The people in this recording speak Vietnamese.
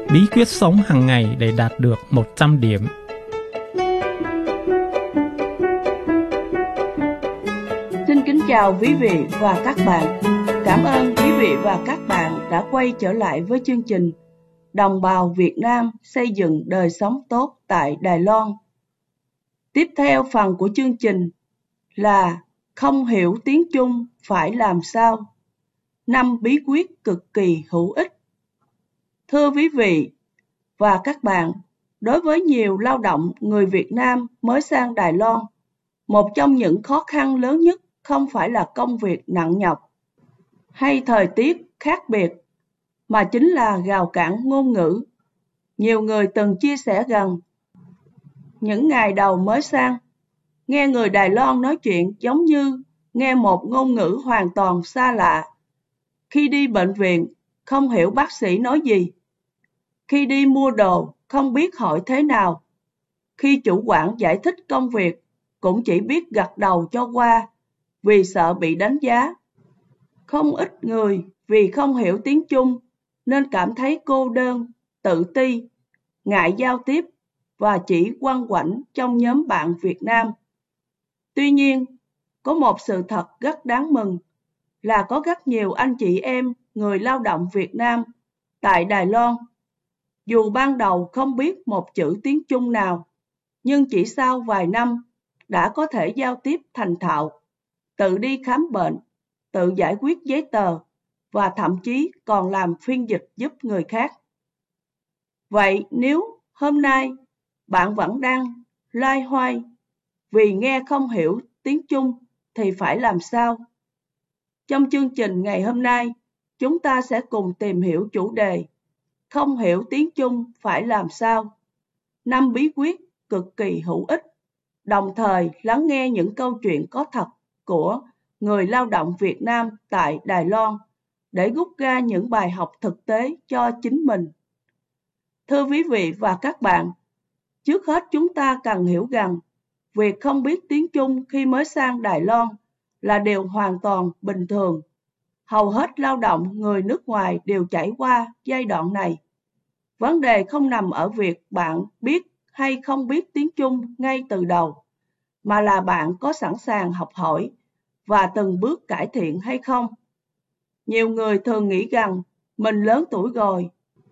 bí quyết sống hàng ngày để đạt được 100 điểm. Xin kính chào quý vị và các bạn. Cảm ơn quý vị và các bạn đã quay trở lại với chương trình Đồng bào Việt Nam xây dựng đời sống tốt tại Đài Loan. Tiếp theo phần của chương trình là không hiểu tiếng Trung phải làm sao? 5 bí quyết cực kỳ hữu ích. Thưa quý vị và các bạn, đối với nhiều lao động người Việt Nam mới sang Đài Loan, một trong những khó khăn lớn nhất không phải là công việc nặng nhọc hay thời tiết khác biệt, mà chính là rào cản ngôn ngữ. Nhiều người từng chia sẻ rằng, những ngày đầu mới sang, nghe người Đài Loan nói chuyện giống như nghe một ngôn ngữ hoàn toàn xa lạ. Khi đi bệnh viện, không hiểu bác sĩ nói gì. Khi đi mua đồ, không biết hỏi thế nào. Khi chủ quản giải thích công việc, cũng chỉ biết gật đầu cho qua, vì sợ bị đánh giá. Không ít người vì không hiểu tiếng Trung nên cảm thấy cô đơn, tự ti, ngại giao tiếp và chỉ quanh quẩn trong nhóm bạn Việt Nam. Tuy nhiên, có một sự thật rất đáng mừng là có rất nhiều anh chị em người lao động Việt Nam tại Đài Loan. Dù ban đầu không biết một chữ tiếng Trung nào, nhưng chỉ sau vài năm đã có thể giao tiếp thành thạo, tự đi khám bệnh, tự giải quyết giấy tờ và thậm chí còn làm phiên dịch giúp người khác. Vậy nếu hôm nay bạn vẫn đang loay hoay vì nghe không hiểu tiếng Trung thì phải làm sao? Trong chương trình ngày hôm nay, chúng ta sẽ cùng tìm hiểu chủ đề không hiểu tiếng Trung phải làm sao? 5 bí quyết cực kỳ hữu ích, đồng thời lắng nghe những câu chuyện có thật của người lao động Việt Nam tại Đài Loan để rút ra những bài học thực tế cho chính mình. Thưa quý vị và các bạn, trước hết chúng ta cần hiểu rằng việc không biết tiếng Trung khi mới sang Đài Loan là điều hoàn toàn bình thường. Hầu hết lao động người nước ngoài đều trải qua giai đoạn này. Vấn đề không nằm ở việc bạn biết hay không biết tiếng Trung ngay từ đầu, mà là bạn có sẵn sàng học hỏi và từng bước cải thiện hay không. Nhiều người thường nghĩ rằng mình lớn tuổi rồi